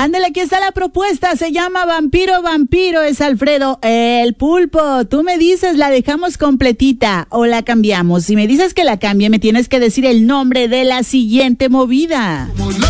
Ándale, aquí está la propuesta, se llama Vampiro, Vampiro, es Alfredo el Pulpo. Tú me dices, ¿la dejamos completita o la cambiamos? Si me dices que la cambie, me tienes que decir el nombre de la siguiente movida.